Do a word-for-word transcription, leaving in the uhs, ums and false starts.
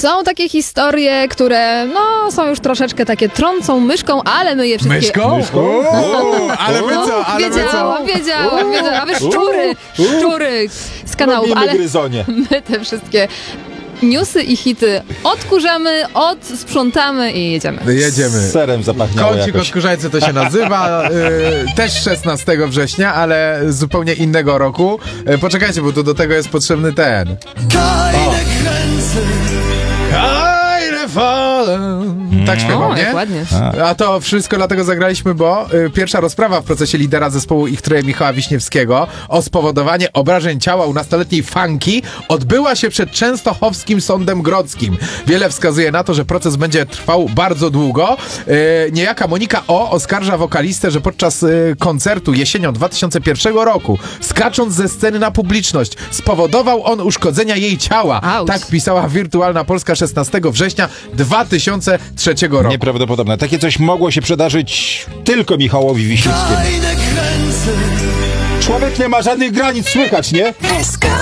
Są takie historie, które no są już troszeczkę takie trącą myszką, ale my je wszystkie... Myszką? Myszką? Ale my co? Ale my co? Wiedziałam, wiedziałam, wiedziałam. A wy szczury, szczury z kanałów, Robimy ale gryzonie. my te wszystkie newsy i hity odkurzamy, odsprzątamy i jedziemy. Jedziemy. Z serem zapachniało Kącik jakoś. odkurzańcy to się nazywa. y, też szesnastego września, ale z zupełnie innego roku. Y, poczekajcie, bo tu do tego jest potrzebny ten. Keine fallen. Tak śpiewał, O, nie? jak ładnie. A to wszystko dlatego zagraliśmy, bo y, pierwsza rozprawa w procesie lidera zespołu Ich Troje Michała Wiśniewskiego o spowodowanie obrażeń ciała u nastoletniej Fanki odbyła się przed Częstochowskim Sądem Grodzkim. Wiele wskazuje na to, że proces będzie trwał bardzo długo. Y, niejaka Monika O. oskarża wokalistę, że podczas y, koncertu jesienią dwa tysiące pierwszego roku, skacząc ze sceny na publiczność, spowodował on uszkodzenia jej ciała. Auć. Tak pisała Wirtualna Polska szesnastego września dwa tysiące trzeciego roku. Nieprawdopodobne. Takie coś mogło się przydarzyć tylko Michałowi Wiśniewskiemu. Człowiek nie ma żadnych granic, słychać, nie? S K